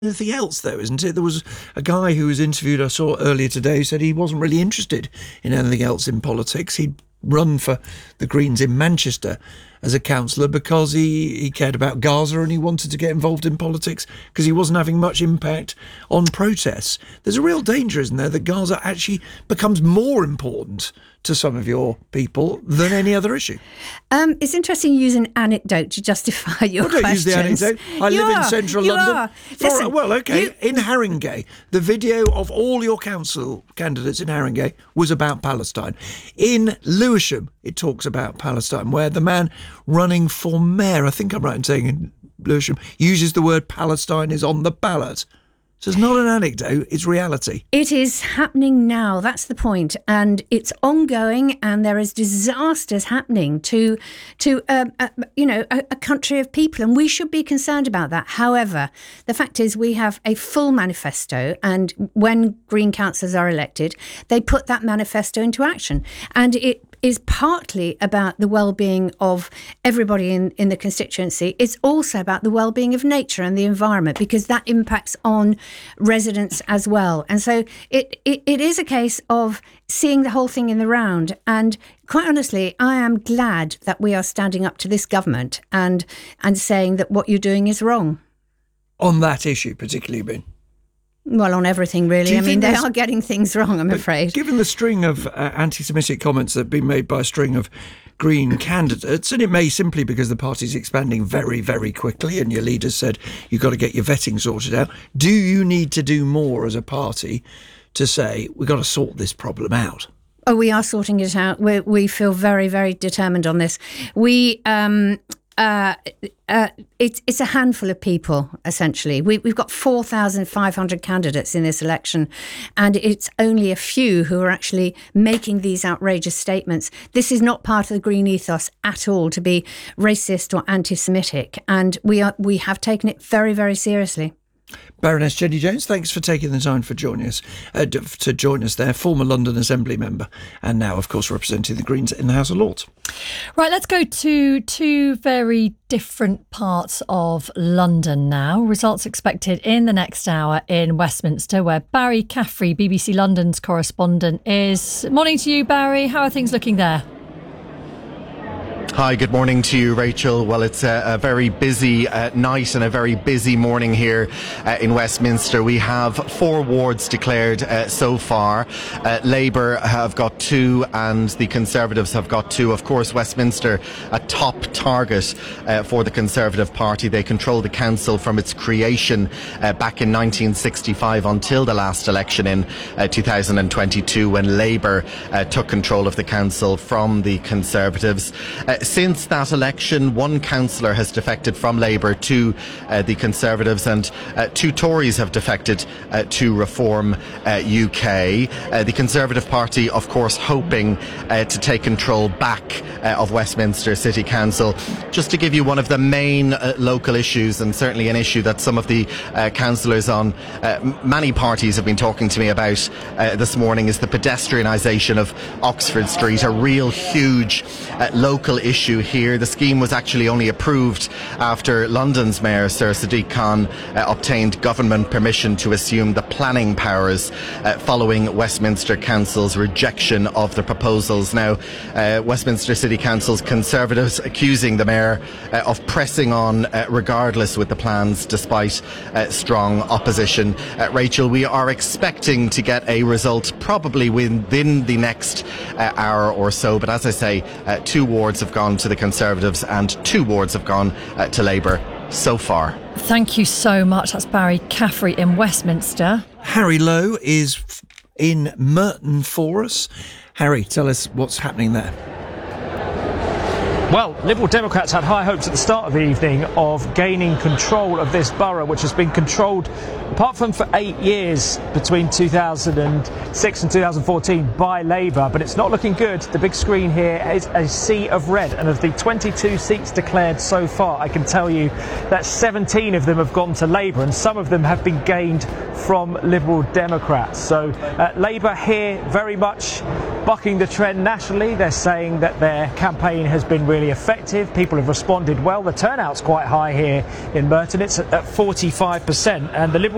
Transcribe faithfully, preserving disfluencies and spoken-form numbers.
anything else, though, isn't it? There was a guy who was interviewed, I saw earlier today, who said he wasn't really interested in anything else in politics. He'd run for the Greens in Manchester as a councillor because he, he cared about Gaza and he wanted to get involved in politics because he wasn't having much impact on protests. There's a real danger, isn't there, that Gaza actually becomes more important to some of your people than any other issue? Um, it's interesting you use an anecdote to justify your well, don't questions. use the anecdote. I you live are, in central you London. Are. For, Listen, well, OK, you, in Haringey, the video of all your council candidates in Haringey was about Palestine. In Lewisham, it talks about Palestine, where the man running for mayor, I think I'm right in saying in Lewisham, uses the word Palestine is on the ballot. So it's not an anecdote, it's reality. It is happening now, that's the point. And it's ongoing, and there is disasters happening to, to um, uh, you know, a, a country of people, and we should be concerned about that. However, the fact is we have a full manifesto, and when Green councillors are elected, they put that manifesto into action. And it is partly about the well-being of everybody in, in the constituency. It's also about the well-being of nature and the environment, because that impacts on residents as well. And so it, it, it is a case of seeing the whole thing in the round. And quite honestly, I am glad that we are standing up to this government and, and saying that what you're doing is wrong. On that issue particularly, Ben? Well, on everything, really. I mean, they are getting things wrong, I'm afraid. Given the string of uh, anti-Semitic comments that have been made by a string of Green candidates, and it may simply because the party's expanding very, very quickly and your leaders said you've got to get your vetting sorted out, do you need to do more as a party to say we've got to sort this problem out? Oh, we are sorting it out. We we feel very, very determined on this. We... Um, Uh, uh, it's it's a handful of people, essentially. We, we've got four thousand five hundred candidates in this election, and it's only a few who are actually making these outrageous statements. This is not part of the Green ethos at all, to be racist or anti-Semitic, and we are we have taken it very, very seriously. Baroness Jenny Jones, thanks for taking the time for joining us, uh, to join us there, former London Assembly member, and now, of course, representing the Greens in the House of Lords. Right, let's go to two very different parts of London now. Results expected in the next hour in Westminster, where Barry Caffrey, B B C London's correspondent, is. Morning to you, Barry. How are things looking there? Hi, good morning to you, Rachel. Well, it's a, a very busy uh, night and a very busy morning here uh, in Westminster. We have four wards declared uh, so far. Uh, Labour have got two and the Conservatives have got two. Of course, Westminster, a top target uh, for the Conservative Party. They control the council from its creation uh, back in nineteen sixty-five until the last election in uh, two thousand twenty-two, when Labour uh, took control of the council from the Conservatives. Uh, Since that election, one councillor has defected from Labour to uh, the Conservatives, and uh, two Tories have defected uh, to Reform uh, U K. Uh, the Conservative Party, of course, hoping uh, to take control back uh, of Westminster City Council. Just to give you one of the main uh, local issues, and certainly an issue that some of the uh, councillors on uh, many parties have been talking to me about uh, this morning, is the pedestrianisation of Oxford Street, a real huge uh, local issue. issue here. The scheme was actually only approved after London's Mayor Sir Sadiq Khan uh, obtained government permission to assume the planning powers uh, following Westminster Council's rejection of the proposals. Now, uh, Westminster City Council's Conservatives accusing the Mayor uh, of pressing on uh, regardless with the plans despite uh, strong opposition. Uh, Rachel, we are expecting to get a result probably within the next uh, hour or so, but as I say, uh, two wards have gone to the Conservatives and two wards have gone uh, to Labour so far. Thank you so much. That's Barry Caffrey in Westminster. Harry Lowe is in Merton for us. Harry, tell us what's happening there. Well, Liberal Democrats had high hopes at the start of the evening of gaining control of this borough, which has been controlled, apart from for eight years between two thousand six and two thousand fourteen, by Labour. But it's not looking good. The big screen here is a sea of red, and of the twenty-two seats declared so far, I can tell you that seventeen of them have gone to Labour, and some of them have been gained from Liberal Democrats. So uh, Labour here very much bucking the trend nationally. They're saying that their campaign has been really effective. People have responded well. The turnout's quite high here in Merton. It's at forty-five percent, and the Liberal